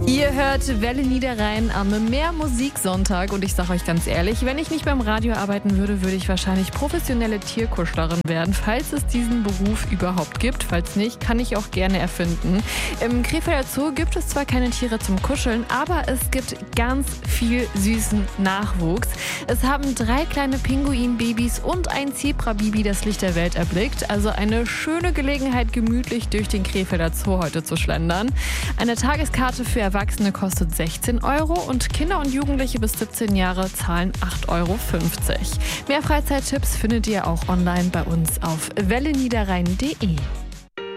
Ihr hört Welle Niederrhein am Meermusiksonntag und ich sage euch ganz ehrlich, wenn ich nicht beim Radio arbeiten würde, würde ich wahrscheinlich professionelle Tierkuschlerin werden, falls es diesen Beruf überhaupt gibt. Falls nicht, kann ich auch gerne erfinden. Im Krefelder Zoo gibt es zwar keine Tiere zum Kuscheln, aber es gibt ganz viel süßen Nachwuchs. Es haben 3 kleine Pinguinbabys und ein Zebrababy das Licht der Welt erblickt. Also eine schöne Gelegenheit, gemütlich durch den Krefelder Zoo heute zu schlendern. Eine Tageskarte für Erwachsene kostet 16 € und Kinder und Jugendliche bis 17 Jahre zahlen 8,50 €. Mehr Freizeittipps findet ihr auch online bei uns auf welleniederrhein.de.